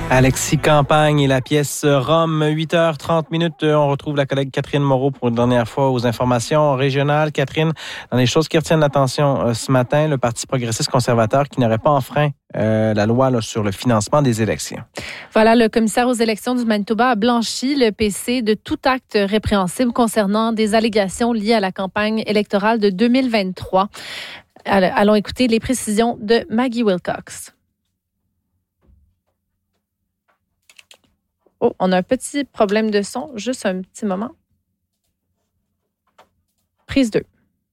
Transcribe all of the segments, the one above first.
Alexis Campagne et la pièce Rome, 8h30. On retrouve la collègue Catherine Moreau pour une dernière fois aux informations régionales. Catherine, dans les choses qui retiennent l'attention ce matin, le Parti progressiste conservateur qui n'aurait pas enfreint la loi sur le financement des élections. Voilà, le commissaire aux élections du Manitoba a blanchi le PC de tout acte répréhensible concernant des allégations liées à la campagne électorale de 2023. Allons écouter les précisions de Maggie Wilcox. Oh, on a un petit problème de son. Juste un petit moment. Prise 2.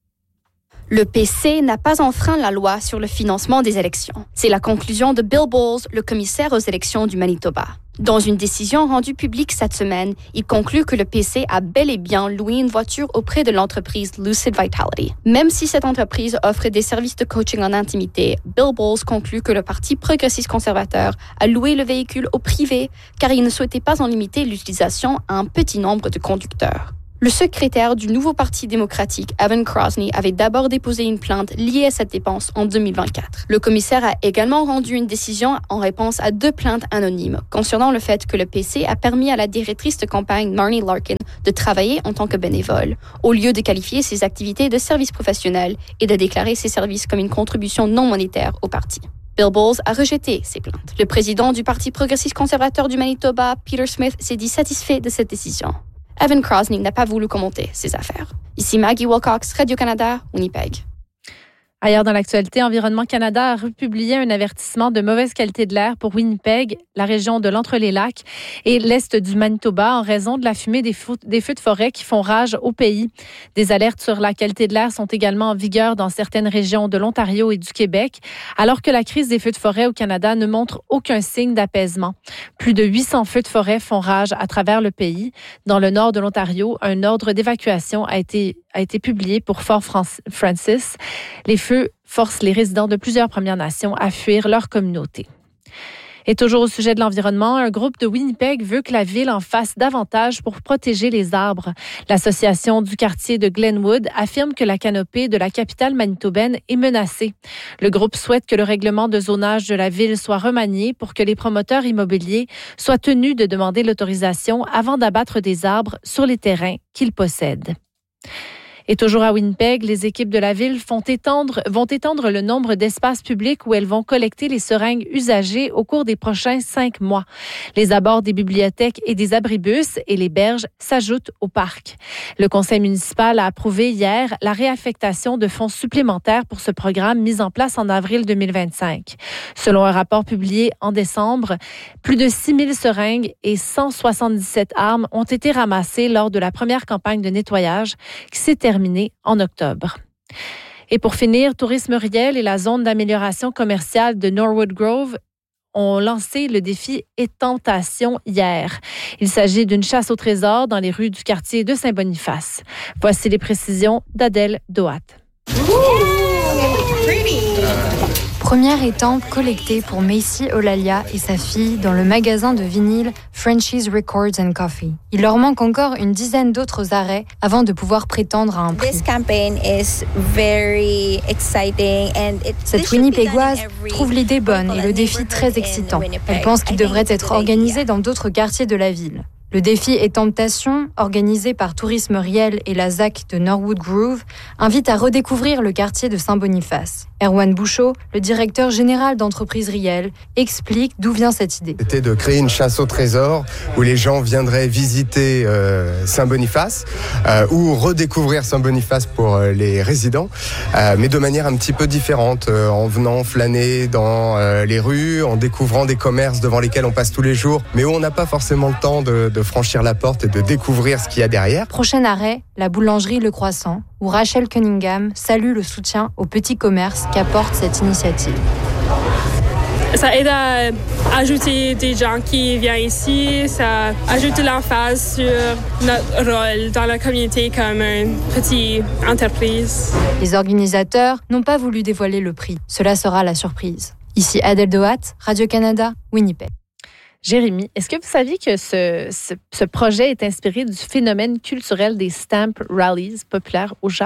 Le PC n'a pas enfreint la loi sur le financement des élections. C'est la conclusion de Bill Bowles, le commissaire aux élections du Manitoba. Dans une décision rendue publique cette semaine, il conclut que le PC a bel et bien loué une voiture auprès de l'entreprise Lucid Vitality. Même si cette entreprise offre des services de coaching en intimité, Bill Bowles conclut que le Parti progressiste conservateur a loué le véhicule au privé car il ne souhaitait pas en limiter l'utilisation à un petit nombre de conducteurs. Le secrétaire du nouveau Parti démocratique, Evan Crosney, avait d'abord déposé une plainte liée à cette dépense en 2024. Le commissaire a également rendu une décision en réponse à 2 plaintes anonymes concernant le fait que le PC a permis à la directrice de campagne Marnie Larkin de travailler en tant que bénévole, au lieu de qualifier ses activités de service professionnel et de déclarer ses services comme une contribution non monétaire au parti. Bill Bowles a rejeté ces plaintes. Le président du Parti progressiste conservateur du Manitoba, Peter Smith, s'est dit satisfait de cette décision. Evan Crosney n'a pas voulu commenter ces affaires. Ici Maggie Wilcox, Radio-Canada, Winnipeg. Ailleurs dans l'actualité, Environnement Canada a republié un avertissement de mauvaise qualité de l'air pour Winnipeg, la région de l'Entre-les-Lacs et l'est du Manitoba en raison de la fumée des feux de forêt qui font rage au pays. Des alertes sur la qualité de l'air sont également en vigueur dans certaines régions de l'Ontario et du Québec, alors que la crise des feux de forêt au Canada ne montre aucun signe d'apaisement. Plus de 800 feux de forêt font rage à travers le pays. Dans le nord de l'Ontario, un ordre d'évacuation a été publié pour Fort Francis. Les feux forcent les résidents de plusieurs Premières Nations à fuir leur communauté. Et toujours au sujet de l'environnement, un groupe de Winnipeg veut que la ville en fasse davantage pour protéger les arbres. L'association du quartier de Glenwood affirme que la canopée de la capitale manitobaine est menacée. Le groupe souhaite que le règlement de zonage de la ville soit remanié pour que les promoteurs immobiliers soient tenus de demander l'autorisation avant d'abattre des arbres sur les terrains qu'ils possèdent. Et toujours à Winnipeg, les équipes de la ville vont étendre le nombre d'espaces publics où elles vont collecter les seringues usagées au cours des prochains 5 mois. Les abords des bibliothèques et des abribus et les berges s'ajoutent au parc. Le conseil municipal a approuvé hier la réaffectation de fonds supplémentaires pour ce programme mis en place en avril 2025. Selon un rapport publié en décembre, plus de 6 000 seringues et 177 armes ont été ramassées lors de la première campagne de nettoyage qui s'est terminée en octobre. Et pour finir, Tourisme Riel et la zone d'amélioration commerciale de Norwood Grove ont lancé le défi Étentation hier. Il s'agit d'une chasse au trésor dans les rues du quartier de Saint-Boniface. Voici les précisions d'Adèle Doat. Première étampe collectée pour Macy Olalia et sa fille dans le magasin de vinyle Frenchie's Records and Coffee. Il leur manque encore une dizaine d'autres arrêts avant de pouvoir prétendre à un prix. Cette Winnipégoise trouve l'idée bonne et le défi très excitant. Elle pense qu'il devrait être organisé dans d'autres quartiers de la ville. Le défi Étentation, organisé par Tourisme Riel et la ZAC de Norwood Grove, invite à redécouvrir le quartier de Saint-Boniface. Erwan Bouchot, le directeur général d'entreprise Riel, explique d'où vient cette idée. C'était de créer une chasse au trésor où les gens viendraient visiter Saint-Boniface ou redécouvrir Saint-Boniface pour les résidents, mais de manière un petit peu différente, en venant flâner dans les rues, en découvrant des commerces devant lesquels on passe tous les jours, mais où on n'a pas forcément le temps de franchir la porte et de découvrir ce qu'il y a derrière. Prochain arrêt, la boulangerie Le Croissant, où Rachel Cunningham salue le soutien aux petits commerces qu'apporte cette initiative. Ça aide à ajouter des gens qui viennent ici, ça ajoute de l'emphase sur notre rôle dans la communauté comme une petite entreprise. Les organisateurs n'ont pas voulu dévoiler le prix. Cela sera la surprise. Ici Adèle Doat, Radio-Canada, Winnipeg. Jérémy, est-ce que vous saviez que ce projet est inspiré du phénomène culturel des stamp rallies populaires au Japon?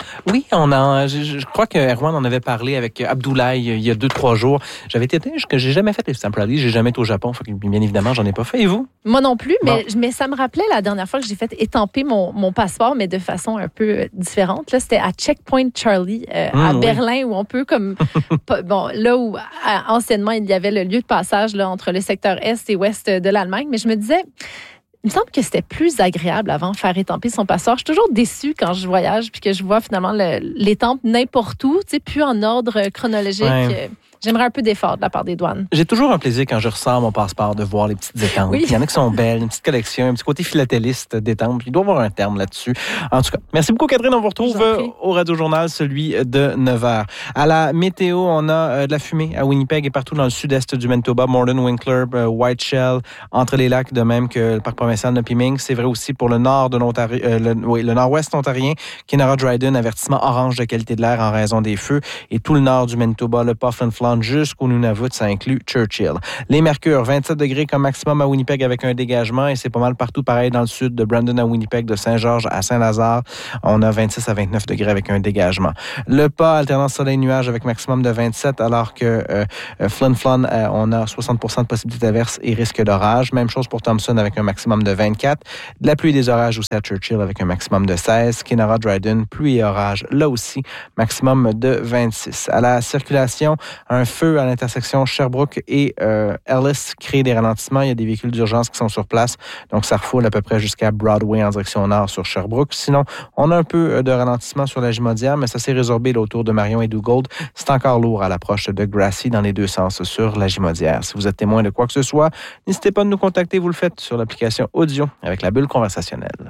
Oui, je crois que Erwan en avait parlé avec Abdoulaye il y a 2-3 jours. J'avais été que j'ai jamais fait les stamp rallies, j'ai jamais été au Japon, bien évidemment, j'en ai pas fait. Et vous? Moi non plus, mais ça me rappelait la dernière fois que j'ai fait étamper mon passeport, mais de façon un peu différente. Là, c'était à Checkpoint Charlie à Berlin, où on peut là où anciennement il y avait le lieu de passage là, entre le secteur est et ouest de l'Allemagne. Mais je me disais, il me semble que c'était plus agréable avant de faire étamper son passeport. Je suis toujours déçue quand je voyage puis que je vois finalement l'étampe n'importe où, plus en ordre chronologique. Ouais. J'aimerais un peu d'effort de la part des douanes. J'ai toujours un plaisir quand je ressors mon passeport de voir les petites étampes. Oui. Il y en a qui sont belles, une petite collection, un petit côté philatéliste d'étampes. Il doit y avoir un terme là-dessus. En tout cas, merci beaucoup Catherine. On vous retrouve au Radio Journal, celui de 9h. À la météo, on a de la fumée à Winnipeg et partout dans le sud-est du Manitoba, Morden, Winkler, Whiteshell, entre les lacs, de même que le parc provincial de Piming. C'est vrai aussi pour le nord de l'Ontario, le nord-ouest ontarien, Kenora Dryden, avertissement orange de qualité de l'air en raison des feux, et tout le nord du Manitoba, le Puffin Flon jusqu'au Nunavut, ça inclut Churchill. Les mercures, 27 degrés comme maximum à Winnipeg avec un dégagement, et c'est pas mal partout pareil dans le sud, de Brandon à Winnipeg, de Saint-Georges à Saint-Lazare. On a 26 à 29 degrés avec un dégagement. Le Pas, alternance soleil-nuage avec maximum de 27, alors que Flin Flon, on a 60% de possibilité d'averse et risque d'orage. Même chose pour Thompson avec un maximum de 24. De la pluie et des orages aussi à Churchill avec un maximum de 16. Kenora Dryden, pluie et orage, là aussi, maximum de 26. À la circulation, un feu à l'intersection Sherbrooke et Ellis crée des ralentissements. Il y a des véhicules d'urgence qui sont sur place, donc ça refoule à peu près jusqu'à Broadway en direction nord sur Sherbrooke. Sinon, on a un peu de ralentissement sur la Jumaudière, mais ça s'est résorbé autour de Marion et Duggold. C'est encore lourd à l'approche de Grassy dans les deux sens sur la Jumaudière. Si vous êtes témoin de quoi que ce soit, n'hésitez pas à nous contacter. Vous le faites sur l'application audio avec la bulle conversationnelle.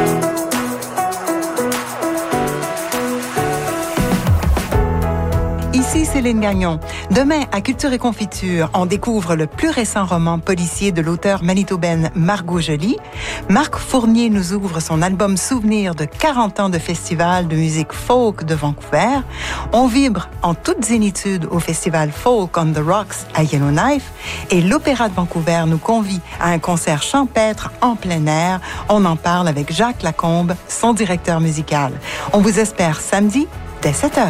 Ici Céline Gagnon. Demain, à Culture et Confiture, on découvre le plus récent roman policier de l'auteur manitobaine Margot Joly. Marc Fournier nous ouvre son album souvenir de 40 ans de festival de musique folk de Vancouver. On vibre en toute zénitude au festival Folk on the Rocks à Yellowknife. Et l'Opéra de Vancouver nous convie à un concert champêtre en plein air. On en parle avec Jacques Lacombe, son directeur musical. On vous espère samedi dès 7h.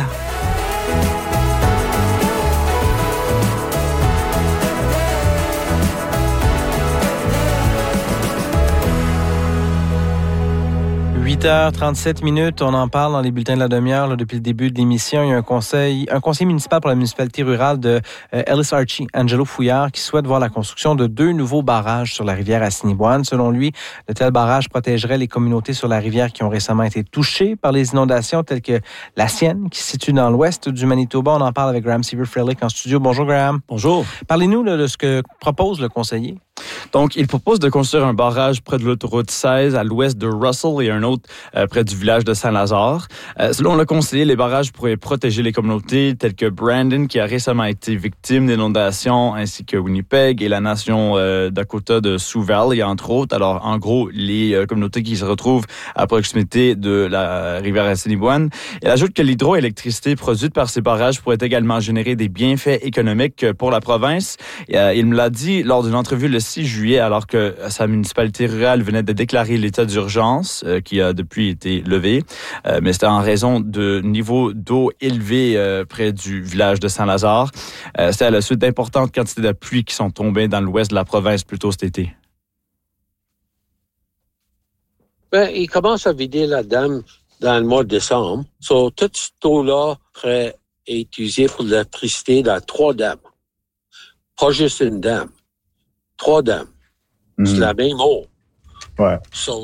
8h37, on en parle dans les bulletins de la demi-heure là, depuis le début de l'émission. Il y a un conseiller municipal pour la municipalité rurale de Ellis Archie, Angelo Fouillard, qui souhaite voir la construction de 2 nouveaux barrages sur la rivière Assiniboine. Selon lui, de tels barrages protégeraient les communautés sur la rivière qui ont récemment été touchées par les inondations, telles que la sienne, qui se situe dans l'ouest du Manitoba. On en parle avec Graham Seaver-Frelick en studio. Bonjour, Graham. Bonjour. Parlez-nous là, de ce que propose le conseiller. Donc, il propose de construire un barrage près de l'autoroute 16 à l'ouest de Russell et un autre près du village de Saint-Lazare. Selon le conseiller, les barrages pourraient protéger les communautés telles que Brandon, qui a récemment été victime d'inondations, ainsi que Winnipeg et la nation Dakota de Sioux Valley, entre autres. Alors, en gros, les communautés qui se retrouvent à proximité de la rivière Assiniboine. Il ajoute que l'hydroélectricité produite par ces barrages pourrait également générer des bienfaits économiques pour la province. Il me l'a dit lors d'une entrevue le 6 juillet, alors que sa municipalité rurale venait de déclarer l'état d'urgence, qui a depuis été levé. Mais c'était en raison de niveaux d'eau élevés près du village de Saint-Lazare. C'était à la suite d'importantes quantités de pluie qui sont tombées dans l'ouest de la province plus tôt cet été. Il commence à vider la dame dans le mois de décembre. Toute cette eau-là est utilisée pour l'électricité dans 3 dames. Pas juste une dame. 3 dames. C'est la même eau. Ouais.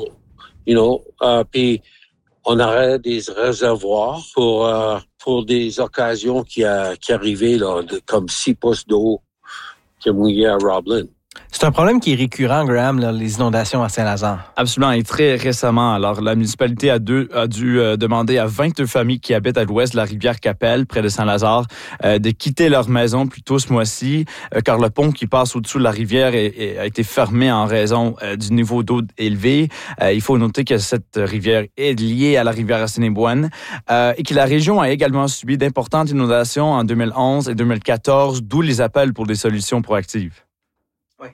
Puis on aurait des réservoirs pour des occasions qui arrivaient, là, comme 6 pouces d'eau qui a mouillé à Roblin. C'est un problème qui est récurrent, Graham, là, les inondations à Saint-Lazare. Absolument, et très récemment. Alors, la municipalité a dû demander à 22 familles qui habitent à l'ouest de la rivière Qu'Appelle, près de Saint-Lazare, de quitter leur maison plus tôt ce mois-ci, car le pont qui passe au-dessous de la rivière a été fermé en raison du niveau d'eau élevé. Il faut noter que cette rivière est liée à la rivière Assiniboine et que la région a également subi d'importantes inondations en 2011 et 2014, d'où les appels pour des solutions proactives.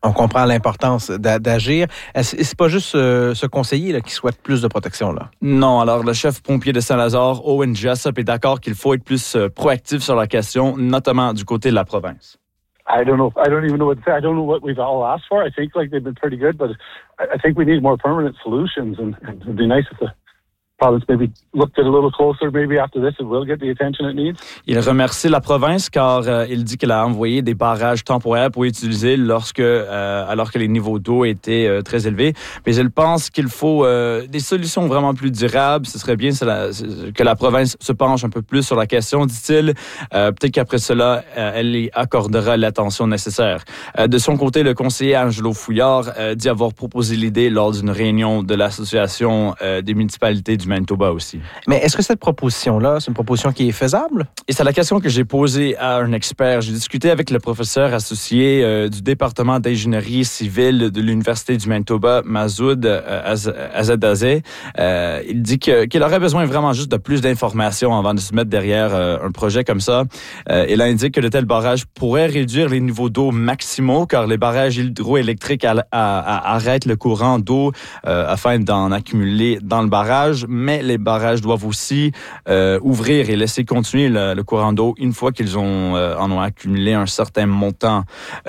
On comprend l'importance d'agir. C'est pas juste ce conseiller là, qui souhaite plus de protection, là. Non, alors le chef pompier de Saint-Lazare, Owen Jessup, est d'accord qu'il faut être plus proactif sur la question, notamment du côté de la province. I don't even know what to say. I don't know what we've all asked for. I think they've been pretty good, but I think we need more permanent solutions, and it'd be nice if the province maybe looked at it a little closer. Maybe after this, it will get the attention it needs. Il remercie la province car il dit qu'elle a envoyé des barrages temporaires pour utiliser alors que les niveaux d'eau étaient très élevés. Mais il pense qu'il faut des solutions vraiment plus durables. Ce serait bien que la province se penche un peu plus sur la question, dit-il. Peut-être qu'après cela, elle y accordera l'attention nécessaire. De son côté, le conseiller Angelo Fouillard dit avoir proposé l'idée lors d'une réunion de l'association des municipalités du Manitoba aussi. Mais est-ce que cette proposition-là, c'est une proposition qui est faisable? Et c'est la question que j'ai posée à un expert. J'ai discuté avec le professeur associé du département d'ingénierie civile de l'Université du Manitoba, Masoud Azadazeh. Il dit qu'il aurait besoin vraiment juste de plus d'informations avant de se mettre derrière un projet comme ça. Il indique que de tels barrages pourraient réduire les niveaux d'eau maximaux car les barrages hydroélectriques arrêtent le courant d'eau afin d'en accumuler dans le barrage. Mais les barrages doivent aussi ouvrir et laisser continuer le courant d'eau une fois qu'ils en ont accumulé un certain montant.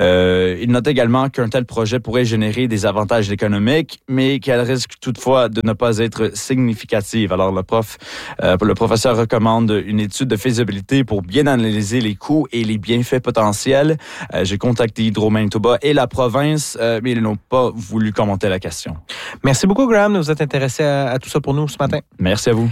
Il note également qu'un tel projet pourrait générer des avantages économiques, mais qu'elle risque toutefois de ne pas être significative. Alors le professeur recommande une étude de faisabilité pour bien analyser les coûts et les bienfaits potentiels. J'ai contacté Hydro-Manitoba et la province, mais ils n'ont pas voulu commenter la question. Merci beaucoup, Graham, de vous être intéressé à tout ça pour nous ce matin. Merci à vous.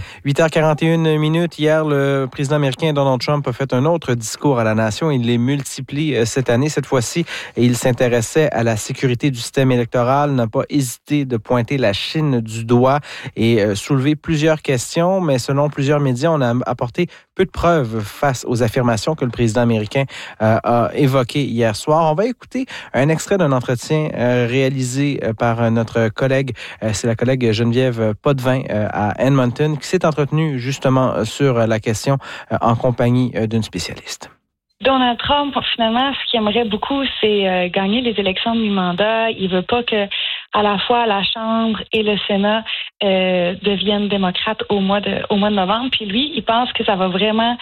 8h41. Hier, le président américain Donald Trump a fait un autre discours à la nation. Il les multiplie cette année. Cette fois-ci, il s'intéressait à la sécurité du système électoral, n'a pas hésité de pointer la Chine du doigt et soulever plusieurs questions. Mais selon plusieurs médias, on a apporté peu de preuves face aux affirmations que le président américain a évoquées hier soir. On va écouter un extrait d'un entretien réalisé par notre collègue, c'est la collègue Geneviève Potvin à Edmonton, qui s'est entretenue justement sur la question en compagnie d'une spécialiste. Donald Trump, finalement, ce qu'il aimerait beaucoup, c'est gagner les élections de mi-mandat. Il veut pas que, à la fois, la Chambre et le Sénat deviennent démocrates au mois de novembre. Puis lui, il pense que ça va vraiment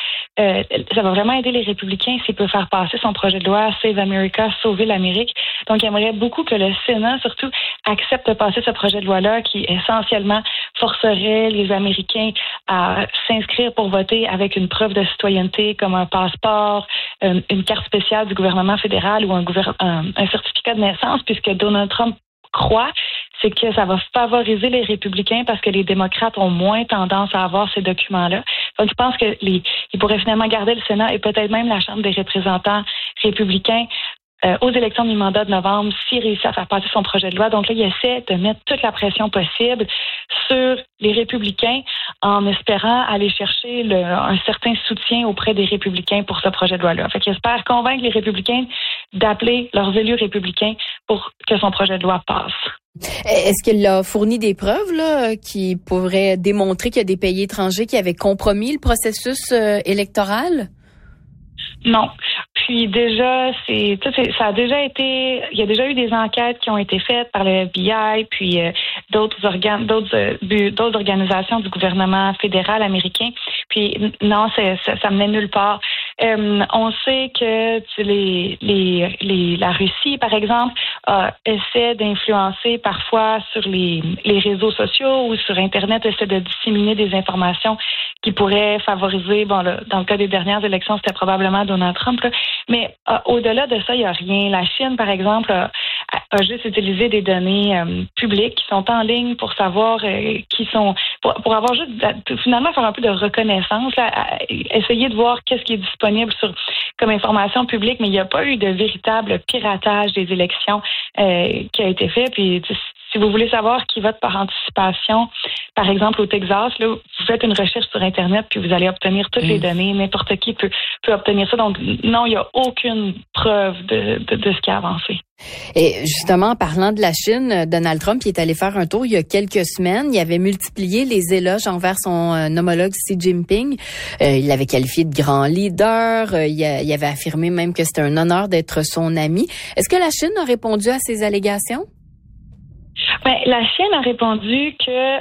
aider les républicains s'il peut faire passer son projet de loi Save America, Sauver l'Amérique. Donc, il aimerait beaucoup que le Sénat, surtout, accepte de passer ce projet de loi-là qui, essentiellement, forcerait les Américains à s'inscrire pour voter avec une preuve de citoyenneté comme un passeport, une carte spéciale du gouvernement fédéral ou un certificat de naissance, puisque Donald Trump croit, c'est que ça va favoriser les républicains parce que les démocrates ont moins tendance à avoir ces documents-là. Donc, je pense qu'il pourrait finalement garder le Sénat et peut-être même la Chambre des représentants républicains aux élections du mandat de novembre s'il réussit à faire passer son projet de loi. Donc là, il essaie de mettre toute la pression possible sur les républicains en espérant aller chercher un certain soutien auprès des républicains pour ce projet de loi-là. Fait qu'il espère convaincre les républicains d'appeler leurs élus républicains pour que son projet de loi passe. Est-ce qu'il a fourni des preuves là, qui pourraient démontrer qu'il y a des pays étrangers qui avaient compromis le processus électoral? Non. Puis déjà, il y a déjà eu des enquêtes qui ont été faites par le FBI, puis d'autres organisations du gouvernement fédéral américain. Puis non, ça menait nulle part. On sait que la Russie, par exemple, essaie d'influencer parfois sur les réseaux sociaux ou sur Internet, essaie de disséminer des informations qui pourraient favoriser, dans le cas des dernières élections, c'était probablement Donald Trump, là. Mais au-delà de ça, il n'y a rien. La Chine, par exemple, a juste utilisé des données publiques qui sont en ligne pour savoir pour avoir juste, finalement, faire un peu de reconnaissance, là, essayer de voir qu'est-ce qui est disponible comme information publique, mais il n'y a pas eu de véritable piratage des élections qui a été fait. Puis si vous voulez savoir qui vote par anticipation, par exemple au Texas, là, vous faites une recherche sur Internet puis vous allez obtenir toutes les données. N'importe qui peut obtenir ça. Donc, non, il n'y a aucune preuve de ce qui a avancé. Et justement, en parlant de la Chine, Donald Trump il est allé faire un tour il y a quelques semaines. Il avait multiplié les éloges envers son homologue Xi Jinping. Il l'avait qualifié de grand leader. Il avait affirmé même que c'était un honneur d'être son ami. Est-ce que la Chine a répondu à ces allégations? Ben, la Chine a répondu que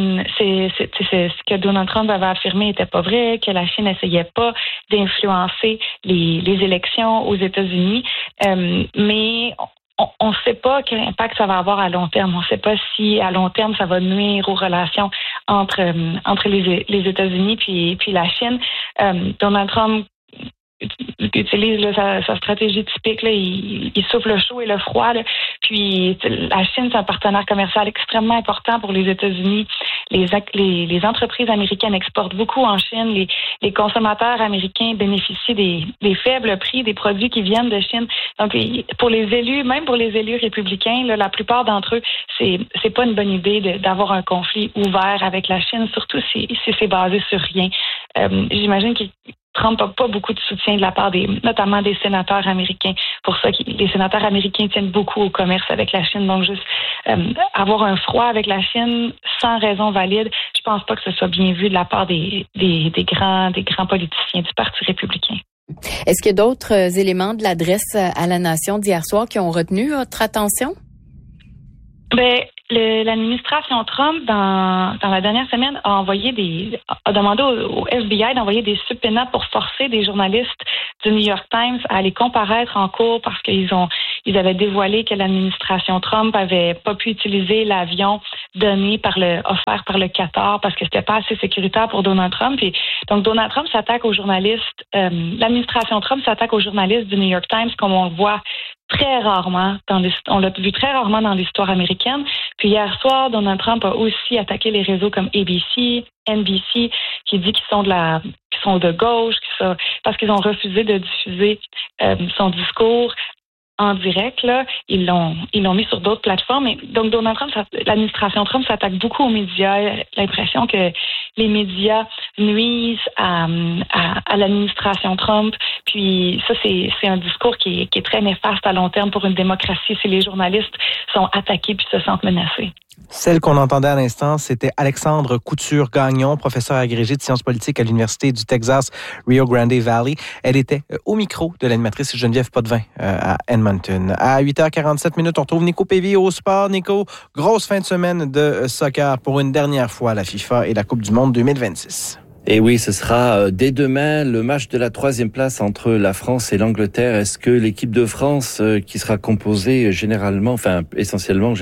ce que Donald Trump avait affirmé n'était pas vrai, que la Chine n'essayait pas d'influencer les élections aux États-Unis, mais on ne sait pas quel impact ça va avoir à long terme. On ne sait pas si à long terme ça va nuire aux relations entre les États-Unis puis la Chine. Donald Trump utilise là, sa stratégie typique, là, il souffle le chaud et le froid. Là. Puis la Chine, c'est un partenaire commercial extrêmement important pour les États-Unis. Les entreprises américaines exportent beaucoup en Chine. Les consommateurs américains bénéficient des faibles prix des produits qui viennent de Chine. Donc, pour les élus, même pour les élus républicains, là, la plupart d'entre eux, c'est pas une bonne idée d'avoir un conflit ouvert avec la Chine, surtout si c'est basé sur rien. J'imagine que Trump n'a pas beaucoup de soutien de la part notamment des sénateurs américains. Pour ça, les sénateurs américains tiennent beaucoup au commerce avec la Chine. Donc, juste avoir un froid avec la Chine sans raison valide, je pense pas que ce soit bien vu de la part des grands politiciens du Parti républicain. Est-ce qu'il y a d'autres éléments de l'adresse à la nation d'hier soir qui ont retenu votre attention? Ben, l'administration Trump, dans la dernière semaine, a demandé au FBI d'envoyer des subpoenas pour forcer des journalistes du New York Times à aller comparaître en cours parce qu'ils avaient dévoilé que l'administration Trump avait pas pu utiliser l'avion offert par le Qatar parce que c'était pas assez sécuritaire pour Donald Trump. Et donc, Donald Trump s'attaque aux journalistes, l'administration Trump s'attaque aux journalistes du New York Times comme on le voit très rarement on l'a vu très rarement dans l'histoire américaine. Puis hier soir, Donald Trump a aussi attaqué les réseaux comme ABC, NBC, qui dit qu'ils sont de gauche, parce qu'ils ont refusé de diffuser son discours en direct, là, ils l'ont mis sur d'autres plateformes. Et donc, Donald Trump, l'administration Trump s'attaque beaucoup aux médias. L'impression que les médias nuisent à l'administration Trump. Puis ça, c'est un discours qui est très néfaste à long terme pour une démocratie si les journalistes sont attaqués puis se sentent menacés. Celle qu'on entendait à l'instant, c'était Alexandre Couture-Gagnon, professeur agrégé de sciences politiques à l'Université du Texas, Rio Grande Valley. Elle était au micro de l'animatrice Geneviève Potvin à Edmonton. À 8h47, on retrouve Nico Pévy au sport. Nico, grosse fin de semaine de soccer pour une dernière fois la FIFA et la Coupe du Monde 2026. Et oui, ce sera dès demain le match de la 3e place entre la France et l'Angleterre. Est-ce que l'équipe de France, qui sera composée essentiellement,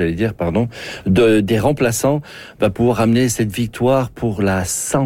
des remplaçants, va pouvoir amener cette victoire pour la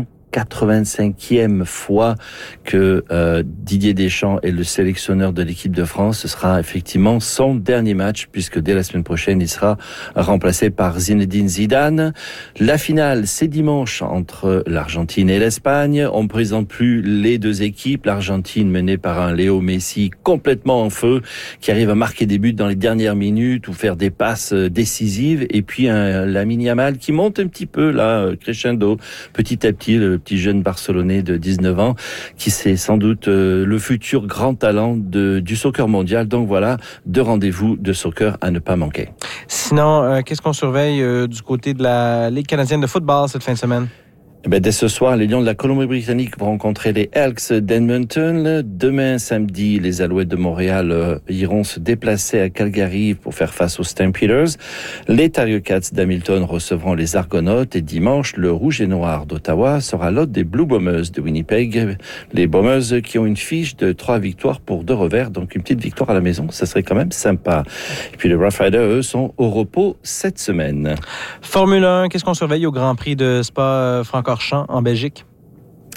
185e fois que Didier Deschamps est le sélectionneur de l'équipe de France? Ce sera effectivement son dernier match puisque dès la semaine prochaine, il sera remplacé par Zinedine Zidane. La finale, c'est dimanche entre l'Argentine et l'Espagne. On ne présente plus les deux équipes. L'Argentine menée par un Léo Messi complètement en feu qui arrive à marquer des buts dans les dernières minutes ou faire des passes décisives. Et puis un Lamine Yamal qui monte un petit peu là, crescendo, petit à petit, le petit jeune Barcelonais de 19 ans qui c'est sans doute le futur grand talent du soccer mondial. Donc voilà, 2 rendez-vous de soccer à ne pas manquer. Sinon, qu'est-ce qu'on surveille du côté de la Ligue canadienne de football cette fin de semaine? Dès ce soir, les Lions de la Colombie-Britannique vont rencontrer les Elks d'Edmonton. Demain, samedi, les Alouettes de Montréal iront se déplacer à Calgary pour faire face aux Stampeders. Les Tiger Cats d'Hamilton recevront les Argonautes. Et dimanche, le Rouge et Noir d'Ottawa sera l'hôte des Blue Bombers de Winnipeg. Les Bombers qui ont une fiche de 3 victoires pour 2 revers. Donc une petite victoire à la maison, ça serait quand même sympa. Et puis les Rough Riders, eux, sont au repos cette semaine. Formule 1, qu'est-ce qu'on surveille au Grand Prix de Spa-Francorchamps en Belgique?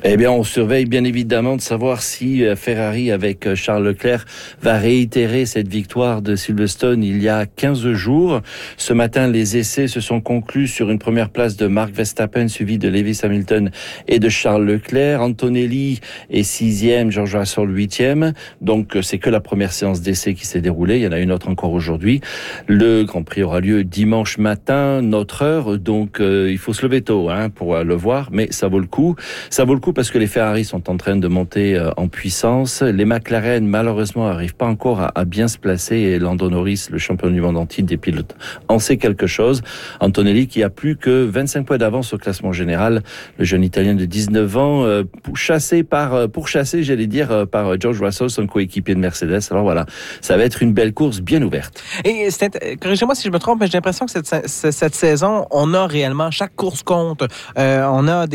Eh bien, on surveille bien évidemment de savoir si Ferrari avec Charles Leclerc va réitérer cette victoire de Silverstone il y a 15 jours. Ce matin, les essais se sont conclus sur une première place de Max Verstappen, suivi de Lewis Hamilton et de Charles Leclerc. Antonelli est 6e, George Russell 8e. Donc, c'est que la première séance d'essais qui s'est déroulée. Il y en a une autre encore aujourd'hui. Le Grand Prix aura lieu dimanche matin, notre heure. Donc, il faut se lever tôt pour le voir, mais ça vaut le coup. Ça vaut le coup parce que les Ferrari sont en train de monter en puissance. Les McLaren, malheureusement, n'arrivent pas encore à bien se placer. Et Lando Norris, le champion du monde en titre des pilotes, en sait quelque chose. Antonelli qui a plus que 25 points d'avance au classement général. Le jeune Italien de 19 ans, pourchassé par George Russell, son coéquipier de Mercedes. Alors voilà, ça va être une belle course bien ouverte. Et corrigez-moi si je me trompe, mais j'ai l'impression que cette saison, on a réellement, chaque course compte. On a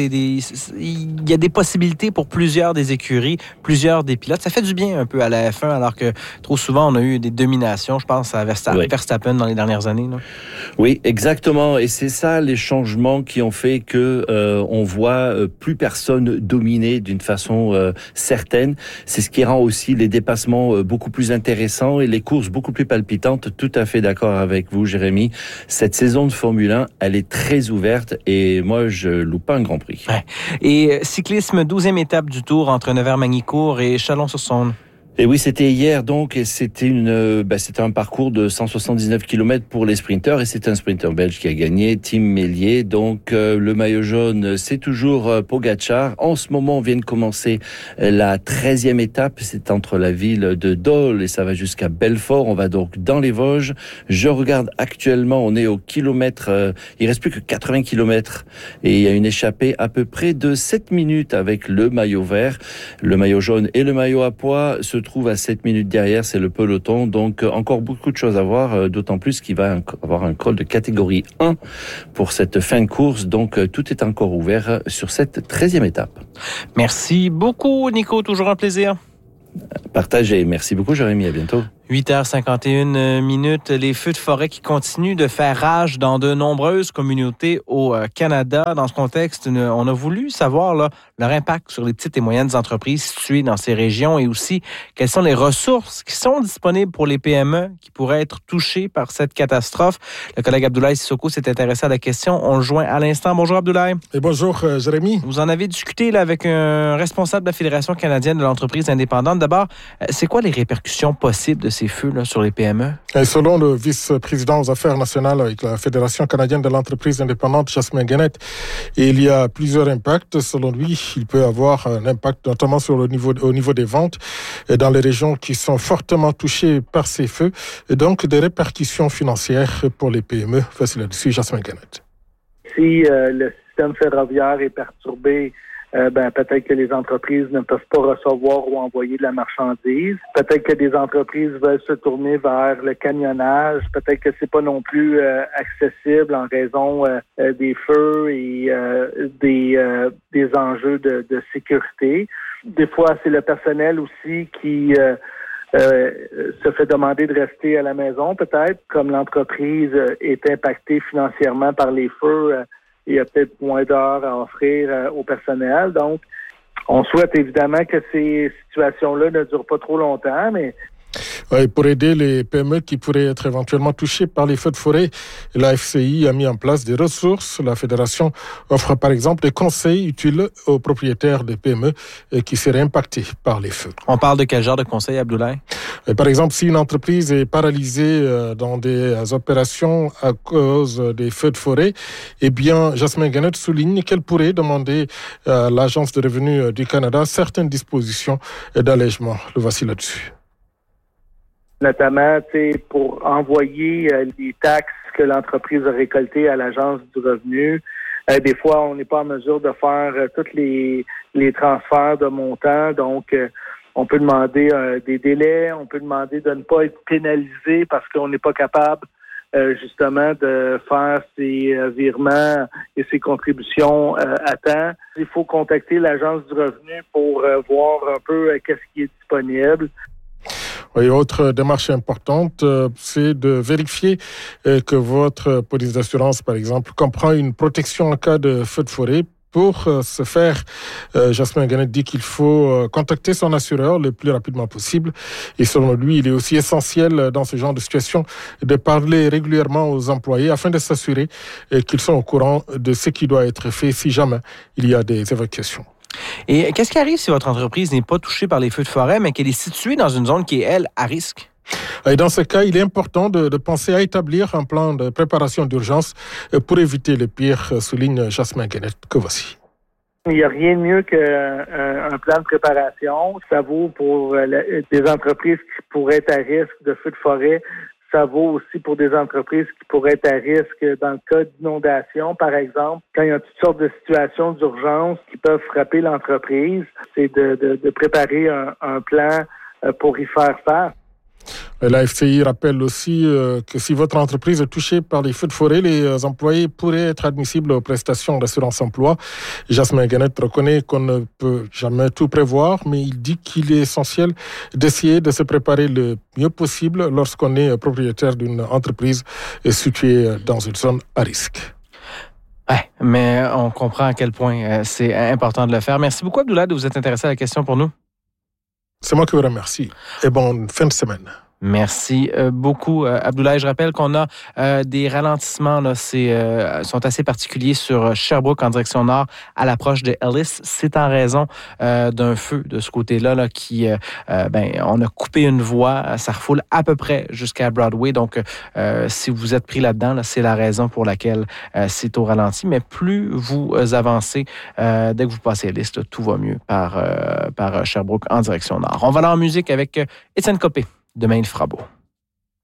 il y a des possibilités pour plusieurs des écuries, plusieurs des pilotes. Ça fait du bien un peu à la F1, alors que trop souvent, on a eu des dominations, je pense, à Verstappen dans les dernières années. Là. Oui, exactement. Et c'est ça, les changements qui ont fait que on voit plus personne dominer d'une façon certaine. C'est ce qui rend aussi les dépassements beaucoup plus intéressants et les courses beaucoup plus palpitantes. Tout à fait d'accord avec vous, Jérémy. Cette saison de Formule 1, elle est très ouverte et moi, je loupe pas un Grand Prix. Ouais. Et cyclisme, 12e étape du Tour entre Nevers-Magny-Cours et Chalon-sur-Saône. Et oui, c'était hier donc, et c'était un parcours de 179 km pour les sprinteurs, et c'est un sprinter belge qui a gagné, Tim Mélier. Donc le maillot jaune, c'est toujours Pogačar. En ce moment, on vient de commencer la 13e étape, c'est entre la ville de Dole et ça va jusqu'à Belfort. On va donc dans les Vosges. Je regarde actuellement, on est au kilomètre, il reste plus que 80 km et il y a une échappée à peu près de 7 minutes avec le maillot vert. Le maillot jaune et le maillot à pois se trouve à 7 minutes derrière, c'est le peloton. Donc encore beaucoup de choses à voir, d'autant plus qu'il va avoir un col de catégorie 1 pour cette fin de course. Donc tout est encore ouvert sur cette 13e étape. Merci beaucoup, Nico. Toujours un plaisir. Partagez. Merci beaucoup, Jérémy. À bientôt. 8h51, les feux de forêt qui continuent de faire rage dans de nombreuses communautés au Canada. Dans ce contexte, on a voulu savoir leur impact sur les petites et moyennes entreprises situées dans ces régions et aussi quelles sont les ressources qui sont disponibles pour les PME qui pourraient être touchées par cette catastrophe. Le collègue Abdoulaye Sissoko s'est intéressé à la question. On le joint à l'instant. Bonjour Abdoulaye. Et bonjour Jérémy. Vous en avez discuté avec un responsable de la Fédération canadienne de l'entreprise indépendante. D'abord, c'est quoi les répercussions possibles de ces feux sur les PME? Et selon le vice-président aux affaires nationales avec la Fédération canadienne de l'entreprise indépendante, Jasmin Guenette, il y a plusieurs impacts. Selon lui, il peut avoir un impact notamment au niveau des ventes et dans les régions qui sont fortement touchées par ces feux et donc des répercussions financières pour les PME. Voici là-dessus Jasmin Guenette. Si le système ferroviaire est perturbé, peut-être que les entreprises ne peuvent pas recevoir ou envoyer de la marchandise. Peut-être que des entreprises veulent se tourner vers le camionnage. Peut-être que c'est pas non plus accessible en raison des feux et des enjeux de sécurité. Des fois, c'est le personnel aussi qui se fait demander de rester à la maison, peut-être. Comme l'entreprise est impactée financièrement par les feux, il y a peut-être moins d'heures à offrir au personnel. Donc, on souhaite évidemment que ces situations-là ne durent pas trop longtemps, mais pour aider les PME qui pourraient être éventuellement touchées par les feux de forêt, la FCI a mis en place des ressources. La Fédération offre par exemple des conseils utiles aux propriétaires des PME qui seraient impactés par les feux. On parle de quel genre de conseils, Abdoulaye? Par exemple, si une entreprise est paralysée dans des opérations à cause des feux de forêt, eh bien, Jasmin Guenette souligne qu'elle pourrait demander à l'Agence de revenus du Canada certaines dispositions d'allègement. Le voici là-dessus. Notamment, pour envoyer les taxes que l'entreprise a récoltées à l'Agence du revenu. Des fois, on n'est pas en mesure de faire tous les transferts de montants. Donc, on peut demander des délais. On peut demander de ne pas être pénalisé parce qu'on n'est pas capable, justement, de faire ces virements et ces contributions à temps. Il faut contacter l'Agence du revenu pour voir un peu qu'est-ce qui est disponible. Et autre démarche importante, c'est de vérifier que votre police d'assurance, par exemple, comprend une protection en cas de feu de forêt. Pour ce faire, Jasmin Guenette dit qu'il faut contacter son assureur le plus rapidement possible. Et selon lui, il est aussi essentiel dans ce genre de situation de parler régulièrement aux employés afin de s'assurer qu'ils sont au courant de ce qui doit être fait si jamais il y a des évacuations. Et qu'est-ce qui arrive si votre entreprise n'est pas touchée par les feux de forêt, mais qu'elle est située dans une zone qui est, elle, à risque? Et dans ce cas, il est important de penser à établir un plan de préparation d'urgence pour éviter le pire, souligne Jasmin Guenette, que voici. Il n'y a rien de mieux qu'un plan de préparation. Ça vaut pour des entreprises qui pourraient être à risque de feux de forêt. Ça vaut aussi pour des entreprises qui pourraient être à risque dans le cas d'inondation, par exemple. Quand il y a toutes sortes de situations d'urgence qui peuvent frapper l'entreprise, c'est de préparer un plan pour y faire face. La FCI rappelle aussi que si votre entreprise est touchée par les feux de forêt, les employés pourraient être admissibles aux prestations d'assurance emploi. Jasmin Guenette reconnaît qu'on ne peut jamais tout prévoir, mais il dit qu'il est essentiel d'essayer de se préparer le mieux possible lorsqu'on est propriétaire d'une entreprise située dans une zone à risque. Ouais, mais on comprend à quel point c'est important de le faire. Merci beaucoup, Abdoulaye, de vous être intéressé à la question pour nous. C'est moi qui vous remercie. Et bonne fin de semaine. Merci beaucoup, Abdoulaye. Je rappelle qu'on a des ralentissements, là, sont assez particuliers sur Sherbrooke en direction nord à l'approche de Ellis. C'est en raison d'un feu de ce côté-là là, qui, on a coupé une voie. Ça refoule à peu près jusqu'à Broadway. Donc, si vous êtes pris là-dedans, là, c'est la raison pour laquelle c'est au ralenti. Mais plus vous avancez, dès que vous passez Ellis, là, tout va mieux par Sherbrooke en direction nord. On va aller en musique avec Étienne Copé. Demain, il fera beau.